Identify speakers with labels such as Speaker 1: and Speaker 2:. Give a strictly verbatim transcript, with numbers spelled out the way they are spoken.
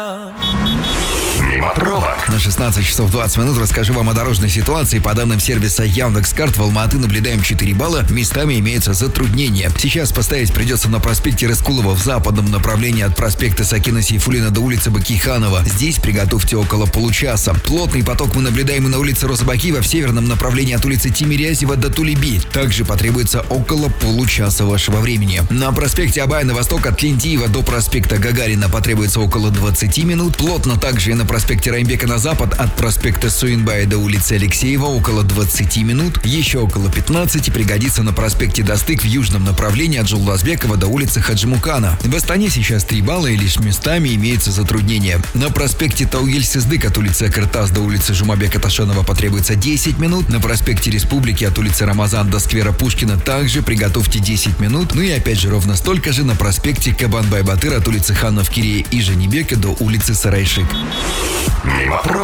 Speaker 1: Мимо пробок.
Speaker 2: На шестнадцать часов двадцать минут расскажу вам о дорожной ситуации. По данным сервиса Яндекс.Карт, в Алма-Аты наблюдаем четыре балла. Местами имеется затруднение. Сейчас постоять придется на проспекте Рыскулова в западном направлении от проспекта Сакина Сейфуллина до улицы Бакиханова. Здесь приготовьте около получаса. Плотный поток мы наблюдаем и на улице Розыбакиева в северном направлении от улицы Тимирязева до Тулеби. Также потребуется около получаса вашего времени. На проспекте Абая на восток от Клинтиева до проспекта Гагарина потребуется около двадцати минут. Плотно также и на проспекте Раймбека на запад от проспекта Суинбая до улицы Алексеева около двадцати минут. Еще около пятнадцати пригодится на проспекте Достык в южном направлении от Жолдасбекова до улицы Хаджимукана. В Астане сейчас три балла и лишь местами имеется затруднение. На проспекте Таугель-Сыздык от улицы Акыртас до улицы Жумабека Ташанова потребуется десять минут. На проспекте Республики от улицы Рамазан до сквера Пушкина также приготовьте десять минут. Ну и опять же ровно столько же на проспекте Кабанбай-Батыр от улицы Ханов Кирия и Женибека до улицы Сарайшик.
Speaker 1: Мимо пробок.